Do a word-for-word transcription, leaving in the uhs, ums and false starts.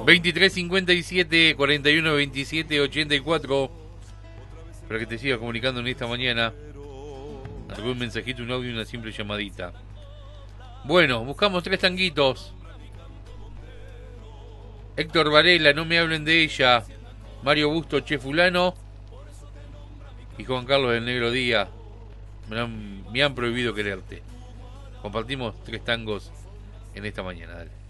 veintitrés cincuenta y siete, cuarenta y uno veintisiete, ochenta y cuatro. Para que te sigas comunicando en esta mañana. Algún mensajito, un audio y una simple llamadita. Bueno, buscamos tres tanguitos. Héctor Varela, no me hablen de ella. Mario Busto, Che Fulano. Y Juan Carlos del Negro Díaz. Me han, me han prohibido quererte. Compartimos tres tangos en esta mañana. Dale.